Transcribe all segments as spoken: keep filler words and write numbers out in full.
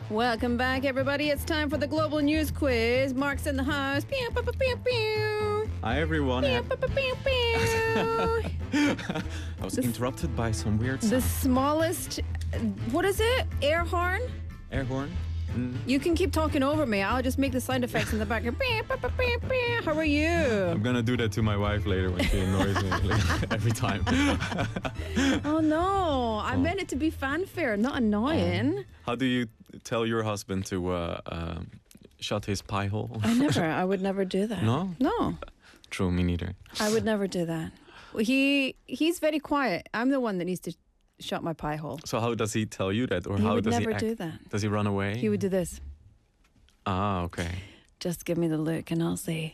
Welcome back, everybody. It's time for the Global News Quiz. Mark's in the house. Pew, pew, pew, pew, pew. Hi, everyone. Pew, pew, pew, pew, pew. I was interrupted by some weird The sound. smallest, what is it? Air horn? Air horn. Mm. You can keep talking over me. I'll just make the sound effects in the back. Pew, pew, pew, pew, pew. How are you? I'm gonna do that to my wife later when she annoys me like, every time. Oh, no. I meant it to be fanfare, not annoying. Um, how do you tell your husband to uh, uh, shut his pie hole? I never. I would never do that. No? No. True, me neither. I would never do that. He He's very quiet. I'm the one that needs to shut my pie hole. So how does he tell you that, or He how would does never he act? do that. Does he run away? He would do this. Ah, okay. Just give me the look and I'll say,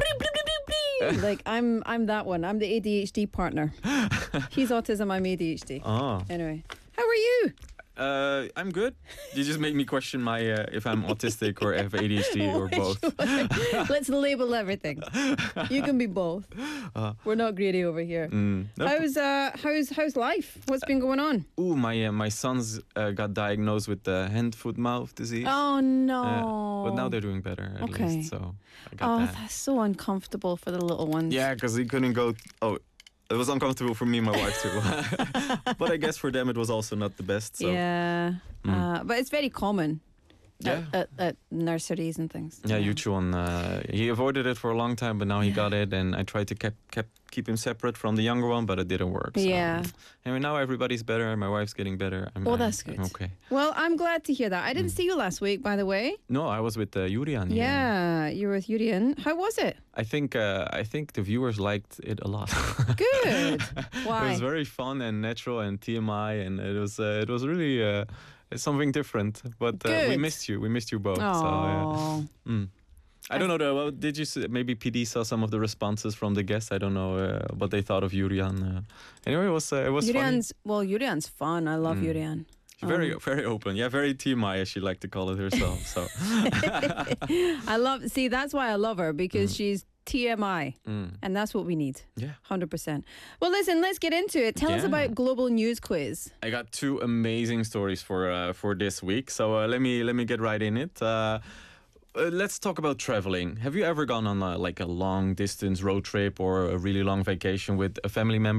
like I'm I'm that one. I'm the A D H D partner. He's autism, I'm A D H D. Oh. Anyway, how are you? Uh, I'm good. You just make me question my uh, if I'm autistic or have A D H D or both. Let's label everything. You can be both. Uh, We're not greedy over here. Mm, no, How's uh how's how's life? What's been going on? Ooh, my uh, my sons uh, got diagnosed with the hand, foot, mouth disease. Oh no. Uh, but now they're doing better at Okay. least. So I got Oh, that. that's so uncomfortable for the little ones. Yeah, because he couldn't go. Oh, it was uncomfortable for me and my wife too. But I guess for them it was also not the best. So. Yeah. Mm. Uh, but it's very common. Yeah. At, at, at nurseries and things. Yeah, Yuchuan, uh, he avoided it for a long time, but now he Yeah. got it, and I tried to keep, keep keep him separate from the younger one, but it didn't work. So. Yeah. And now everybody's better. My wife's getting better. I'm, Oh, I'm- that's good. I'm okay. Well, I'm glad to hear that. I didn't Mm. see you last week, by the way. No, I was with uh, Yurian. here. Yeah, you were with Yurian. How was it? I think uh, I think the viewers liked it a lot. Good. It Why? was very fun and natural and T M I, and it was uh, it was really uh, something different. But uh, we Good. missed you. We missed you both. So, yeah. Oh. Mm. I don't know. Though, well, did you see, maybe P D saw some of the responses from the guests? I don't know uh, what they thought of Yurian. Uh, anyway, it was uh, it was Yurian's, well, Yurian's fun. I love Mm. funny. Yurian. Very Um, very open. Yeah, very T M I as she liked to call it herself. So I love, see, that's why I love her, because Mm. she's T M I, mm. and that's what we need. Yeah. one hundred percent. Well, listen, let's get into it. Tell us Yeah. about Global News Quiz. I got two amazing stories for uh, for this week. So uh, let me let me get right in it. Uh, uh, let's talk about traveling. Have you ever gone on a, like a long distance road trip or a really long vacation with a family member?